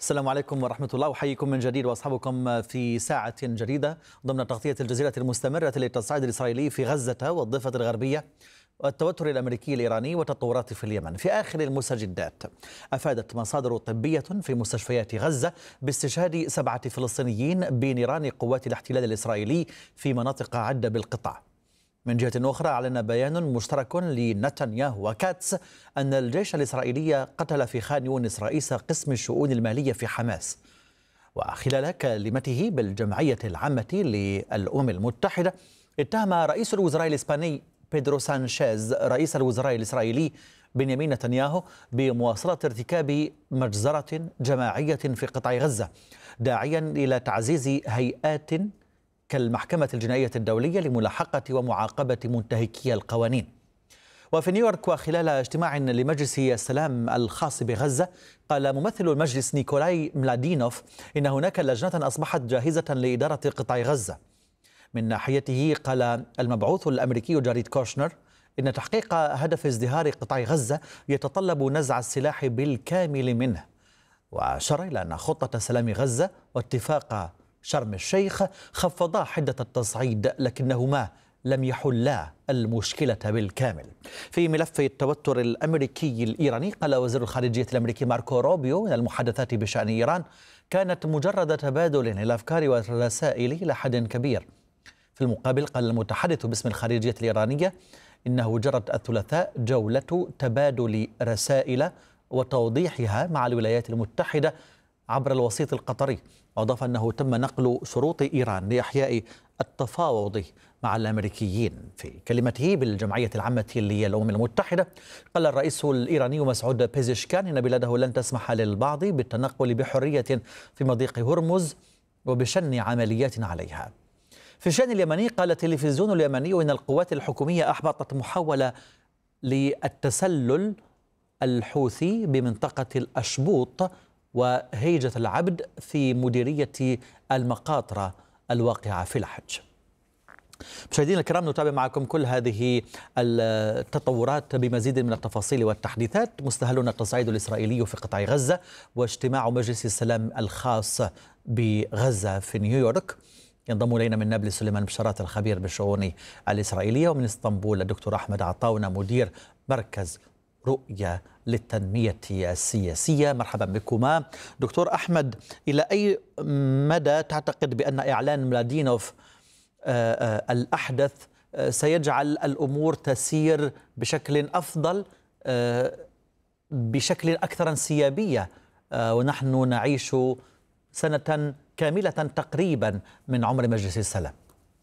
السلام عليكم ورحمة الله، أحييكم من جديد وأصحابكم في ساعة جديدة ضمن تغطية الجزيرة المستمرة للتصعيد الإسرائيلي في غزة والضفة الغربية والتوتر الأمريكي الإيراني والتطورات في اليمن. في آخر المستجدات أفادت مصادر طبية في مستشفيات غزة باستشهاد 7 فلسطينيين بنيران قوات الاحتلال الإسرائيلي في مناطق عدة بالقطاع. من جهة أخرى أعلن بيان مشترك لنتنياهو وكاتس أن الجيش الإسرائيلي قتل في خان يونس رئيس قسم الشؤون المالية في حماس. وخلال كلمته بالجمعية العامة للأمم المتحدة اتهم رئيس الوزراء الإسباني بيدرو سانشيز رئيس الوزراء الإسرائيلي بنيامين نتنياهو بمواصلة ارتكاب مجزرة جماعية في قطاع غزة، داعيا إلى تعزيز هيئات كالمحكمة الجنائية الدولية لملاحقة ومعاقبة منتهكي القوانين. وفي نيويورك وخلال اجتماع لمجلس السلام الخاص بغزة، قال ممثل المجلس نيكولاي ملادينوف إن هناك لجنة أصبحت جاهزة لإدارة قطاع غزة. من ناحيته قال المبعوث الأمريكي جاريد كوشنر إن تحقيق هدف ازدهار قطاع غزة يتطلب نزع السلاح بالكامل منه، وأشار إلى أن خطة سلام غزة واتفاق شرم الشيخ خفضا حدة التصعيد لكنهما لم يحلا المشكلة بالكامل. في ملف التوتر الأمريكي الإيراني، قال وزير الخارجية الأمريكي ماركو روبيو إن المحادثات بشأن إيران كانت مجرد تبادل للأفكار والرسائل إلى حد كبير. في المقابل قال المتحدث باسم الخارجية الإيرانية إنه جرت الثلاثاء جولة تبادل رسائل وتوضيحها مع الولايات المتحدة عبر الوسيط القطري، وأضاف أنه تم نقل شروط إيران لإحياء التفاوض مع الأمريكيين. في كلمته بالجمعية العامة للأمم المتحدة، قال الرئيس الإيراني مسعود بيزشكان إن بلاده لن تسمح للبعض بالتنقل بحرية في مضيق هرمز وبشن عمليات عليها. في الشأن اليمني، قال التلفزيون اليمني إن القوات الحكومية أحبطت محاولة للتسلل الحوثي بمنطقة الأشبوط وهيجة العبد في مديرية المقاطرة الواقعة في الحج. مشاهدينا الكرام، نتابع معكم كل هذه التطورات بمزيد من التفاصيل والتحديثات. مستهلنا التصعيد الإسرائيلي في قطاع غزة واجتماع مجلس السلام الخاص بغزة في نيويورك. ينضم إلينا من نابلس سليمان بشارات الخبير بالشؤون الإسرائيلية، ومن اسطنبول الدكتور أحمد عطاونة مدير مركز رؤية للتنمية السياسية. مرحبا بكما دكتور أحمد. إلى أي مدى تعتقد بأن إعلان ملادينوف الأحدث سيجعل الأمور تسير بشكل أفضل، بشكل أكثر انسيابية، ونحن نعيش سنة كاملة تقريبا من عمر مجلس السلام؟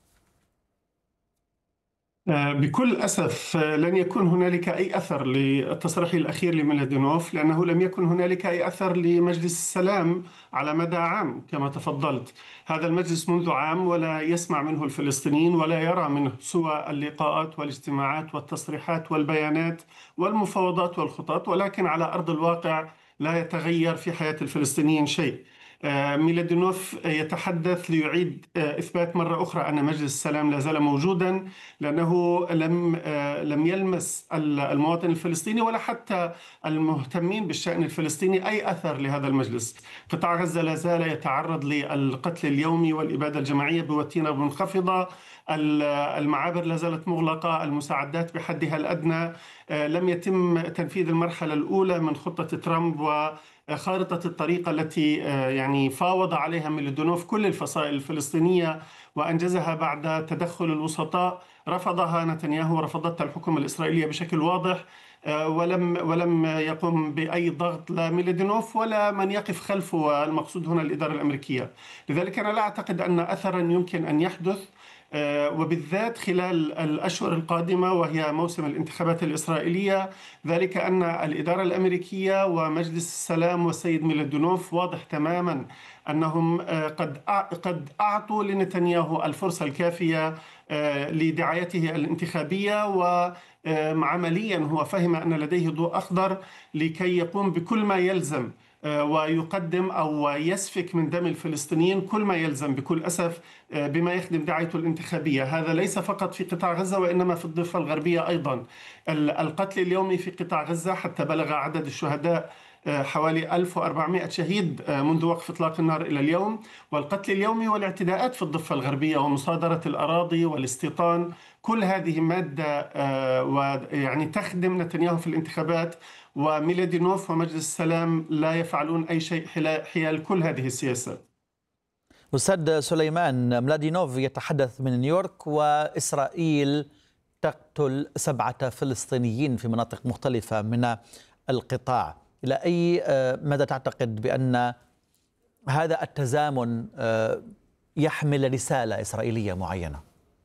بكل أسف لن يكون هنالك أي أثر للتصريح الأخير لميلادينوف، لأنه لم يكن هنالك أي أثر لمجلس السلام على مدى عام كما تفضلت. هذا المجلس منذ عام ولا يسمع منه الفلسطينيين ولا يرى منه سوى اللقاءات والاجتماعات والتصريحات والبيانات والمفاوضات والخطط، ولكن على أرض الواقع لا يتغير في حياة الفلسطينيين شيء. ميلادينوف يتحدث ليعيد إثبات مرة أخرى أن مجلس السلام لا زال موجودا، لأنه لم يلمس المواطن الفلسطيني ولا حتى المهتمين بالشأن الفلسطيني أي أثر لهذا المجلس. قطاع غزة لا زال يتعرض للقتل اليومي والإبادة الجماعية بوتيرة منخفضة، المعابر لا زالت مغلقة، المساعدات بحدها الأدنى، لم يتم تنفيذ المرحلة الأولى من خطة ترامب وخارطة الطريق التي يعني فاوض عليها ميلادينوف كل الفصائل الفلسطينية وأنجزها بعد تدخل الوسطاء. رفضها نتنياهو ورفضتها الحكومة الإسرائيلية بشكل واضح، ولم يقوم بأي ضغط لا ميلادينوف ولا من يقف خلفه، والمقصود هنا الإدارة الأمريكية. لذلك أنا لا أعتقد أن أثرا يمكن أن يحدث، وبالذات خلال الأشهر القادمة وهي موسم الانتخابات الإسرائيلية، ذلك أن الإدارة الأمريكية ومجلس السلام والسيد ميلادينوف واضح تماما أنهم قد أعطوا لنتنياهو الفرصة الكافية لدعايته الانتخابية، وعمليا هو فهم أن لديه ضوء أخضر لكي يقوم بكل ما يلزم ويقدم أو يسفك من دم الفلسطينيين كل ما يلزم بكل أسف بما يخدم دعايته الانتخابية. هذا ليس فقط في قطاع غزة وإنما في الضفة الغربية أيضا. القتل اليومي في قطاع غزة حتى بلغ عدد الشهداء حوالي 1400 شهيد منذ وقف إطلاق النار إلى اليوم، والقتل اليومي والاعتداءات في الضفة الغربية ومصادرة الأراضي والاستيطان، كل هذه مادة ويعني تخدم نتنياهو في الانتخابات، وميلادينوف ومجلس السلام لا يفعلون أي شيء حيال كل هذه السياسات. أستاذ سليمان، ميلادينوف يتحدث من نيويورك وإسرائيل تقتل 7 فلسطينيين في مناطق مختلفة من القطاع. إلى أي مدى تعتقد بأن هذا التزامن يحمل رسالة إسرائيلية معينة؟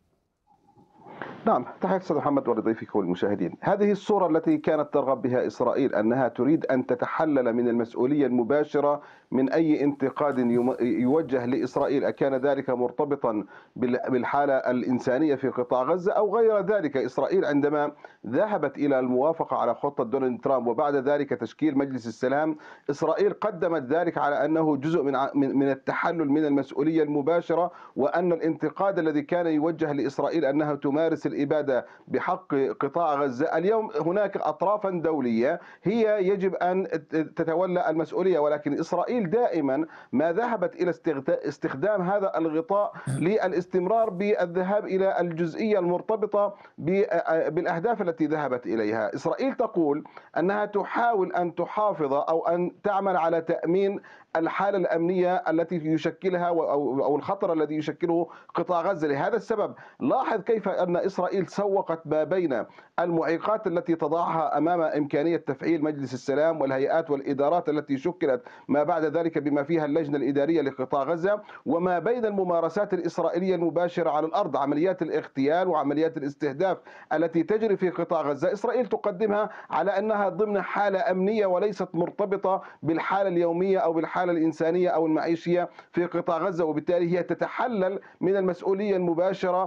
نعم، تحية أستاذ محمد ولضيفك والمشاهدين. هذه الصورة التي كانت ترغب بها إسرائيل، أنها تريد أن تتحلل من المسؤولية المباشرة من أي انتقاد يوجه لإسرائيل، أكان ذلك مرتبطا بالحالة الإنسانية في قطاع غزة أو غير ذلك. إسرائيل عندما ذهبت إلى الموافقة على خطة دونالد ترامب وبعد ذلك تشكيل مجلس السلام، إسرائيل قدمت ذلك على أنه جزء من التحلل من المسؤولية المباشرة، وأن الانتقاد الذي كان يوجه لإسرائيل أنها تمارس الإبادة بحق قطاع غزة، اليوم هناك أطرافا دولية هي يجب أن تتولى المسؤولية، ولكن إسرائيل دائما ما ذهبت إلى استخدام هذا الغطاء للاستمرار بالذهاب إلى الجزئية المرتبطة بالأهداف التي ذهبت إليها. إسرائيل تقول أنها تحاول أن تحافظ أو أن تعمل على تأمين الحالة الأمنية التي يشكلها أو الخطر الذي يشكله قطاع غزة. لهذا السبب لاحظ كيف أن إسرائيل سوقت ما بين المعيقات التي تضعها أمام إمكانية تفعيل مجلس السلام والهيئات والإدارات التي شكلت ما بعد ذلك بما فيها اللجنة الإدارية لقطاع غزة، وما بين الممارسات الإسرائيلية المباشرة على الأرض، عمليات الاغتيال وعمليات الاستهداف التي تجري في قطاع غزة. إسرائيل تقدمها على أنها ضمن حالة أمنية وليست مرتبطة بالحالة اليومية أو بالحالة الإنسانية أو المعيشية في قطاع غزة، وبالتالي هي تتحلل من المسؤولية المباشرة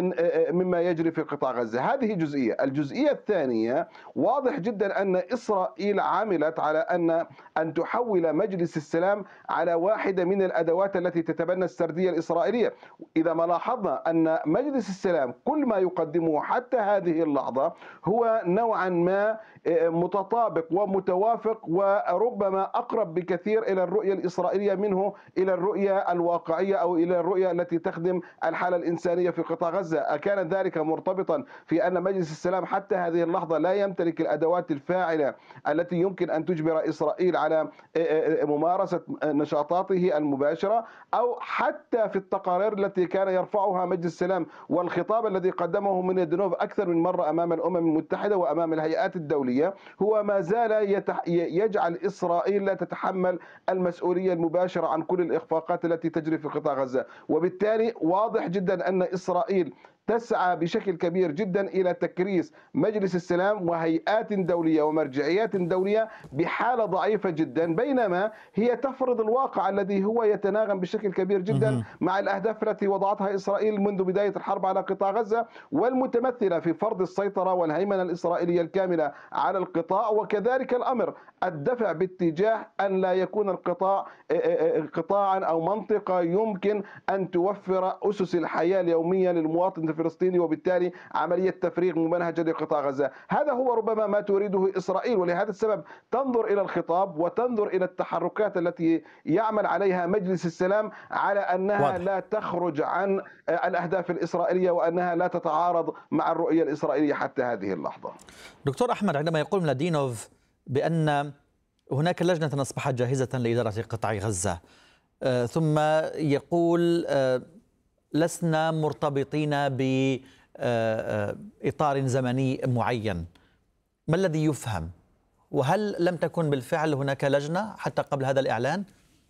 مما يجري في قطاع غزة. هذه جزئية. الجزئية الثانية، واضح جدا أن إسرائيل عملت على أن تحول مجلس السلام على واحدة من الأدوات التي تتبنى السردية الإسرائيلية. إذا ما لاحظنا أن مجلس السلام كل ما يقدمه حتى هذه اللحظة هو نوعا ما متطابق ومتوافق وربما أقرب بكثير إلى الرؤية الإسرائيلية منه إلى الرؤية الواقعية أو إلى الرؤية التي تخدم الحالة الإنسانية في قطاع غزة. أكان ذلك مرتبطا في أن مجلس السلام حتى هذه اللحظة لا يمتلك الأدوات الفاعلة التي يمكن أن تجبر إسرائيل على ممارسة نشاطاته المباشرة، أو حتى في التقارير التي كان يرفعها مجلس السلام والخطاب الذي قدمه ميلادينوف أكثر من مرة أمام الأمم المتحدة وأمام الهيئات الدولية، هو ما زال يجعل إسرائيل لا تتحمل المسؤولية المباشرة عن كل الإخفاقات التي تجري في قطاع غزة. وبالتالي واضح جدا أن إسرائيل تسعى بشكل كبير جدا إلى تكريس مجلس السلام وهيئات دولية ومرجعيات دولية بحالة ضعيفة جدا، بينما هي تفرض الواقع الذي هو يتناغم بشكل كبير جدا مع الأهداف التي وضعتها إسرائيل منذ بداية الحرب على قطاع غزة، والمتمثلة في فرض السيطرة والهيمنة الإسرائيلية الكاملة على القطاع، وكذلك الأمر الدفع باتجاه أن لا يكون القطاع قطاعا أو منطقة يمكن أن توفر أسس الحياة اليومية للمواطن الفلسطيني، وبالتالي عملية تفريغ ممنهجة لقطاع غزة. هذا هو ربما ما تريده إسرائيل، ولهذا السبب تنظر إلى الخطاب وتنظر إلى التحركات التي يعمل عليها مجلس السلام على أنها واضح. لا تخرج عن الأهداف الإسرائيلية وأنها لا تتعارض مع الرؤية الإسرائيلية حتى هذه اللحظة. دكتور أحمد، عندما يقول ميلادينوف بأن هناك لجنة أصبحت جاهزة لإدارة قطاع غزة، ثم يقول لسنا مرتبطين بإطار زمني معين، ما الذي يفهم؟ وهل لم تكن بالفعل هناك لجنة حتى قبل هذا الإعلان؟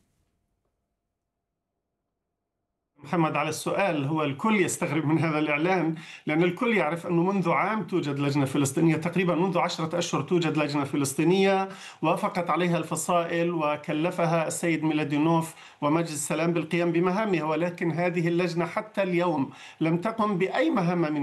محمد، على السؤال، هو الكل يستغرب من هذا الإعلان، لأن الكل يعرف أنه منذ عام توجد لجنة فلسطينية، تقريبا منذ 10 أشهر توجد لجنة فلسطينية وافقت عليها الفصائل وكلفها السيد ميلادينوف ومجلس السلام بالقيام بمهامها، ولكن هذه اللجنة حتى اليوم لم تقم بأي مهمة من